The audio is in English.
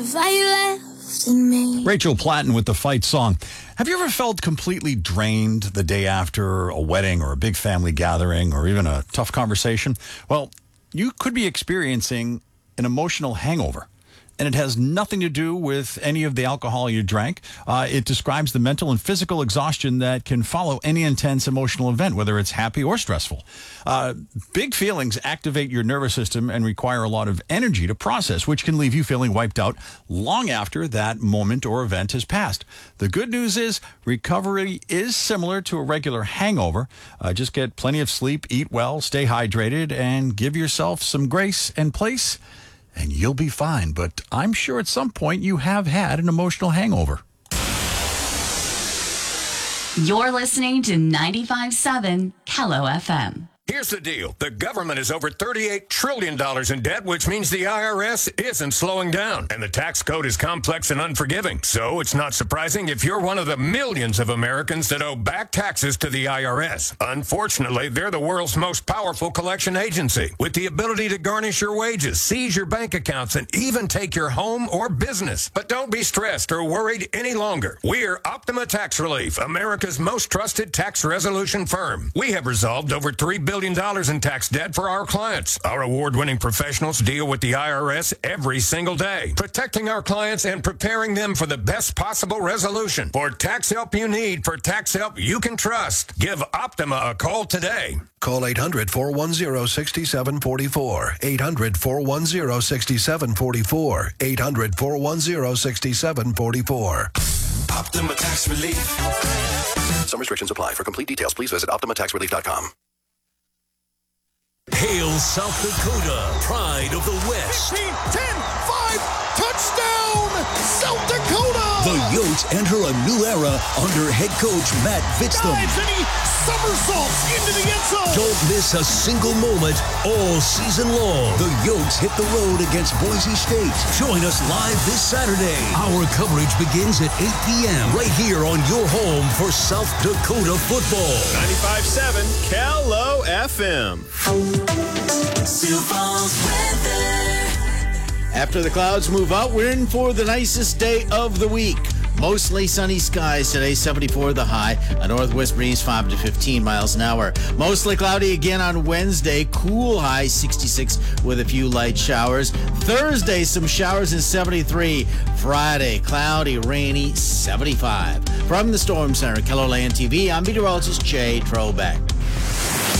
Rachel Platten with the Fight song. Have you ever felt completely drained the day after a wedding or a big family gathering or even a tough conversation? Well, you could be experiencing an emotional hangover. And it has nothing to do with any of the alcohol you drank. It describes the mental and physical exhaustion that can follow any intense emotional event, whether it's happy or stressful. Big feelings activate your nervous system and require a lot of energy to process, which can leave you feeling wiped out long after that moment or event has passed. The good news is recovery is similar to a regular hangover. Just get plenty of sleep, eat well, stay hydrated, and give yourself some grace and place, and you'll be fine. But I'm sure at some point you have had an emotional hangover. You're listening to 95.7 Kello FM. Here's the deal. The government is over $38 trillion in debt, which means the IRS isn't slowing down. And the tax code is complex and unforgiving. So it's not surprising if you're one of the millions of Americans that owe back taxes to the IRS. Unfortunately, they're the world's most powerful collection agency, with the ability to garnish your wages, seize your bank accounts, and even take your home or business. But don't be stressed or worried any longer. We're Optima Tax Relief, America's most trusted tax resolution firm. We have resolved over $3 billion in tax debt for our clients. Our award-winning professionals deal with the IRS every single day, protecting our clients and preparing them for the best possible resolution. For tax help you need, for tax help you can trust, give Optima a call today. Call 800-410-6744. 800-410-6744. 800-410-6744. Optima Tax Relief. Some restrictions apply. For complete details, please visit OptimaTaxRelief.com. Hail South Dakota, pride of the West. 15, 10, 5, touchdown, South Dakota! The Yotes enter a new era under head coach Matt Vitztham. Dives and he somersaults into the end zone. Don't miss a single moment all season long. The Yotes hit the road against Boise State. Join us live this Saturday. Our coverage begins at 8 p.m. right here on your home for South Dakota football. 95.7 Kello FM. After the clouds move out, we're in for the nicest day of the week. Mostly sunny skies today, 74 the high. A northwest breeze 5 to 15 miles an hour. Mostly cloudy again on Wednesday. Cool high 66 with a few light showers. Thursday, some showers and 73. Friday, cloudy, rainy, 75. From the Storm Center, KELOLAND TV, I'm meteorologist Jay Trobeck.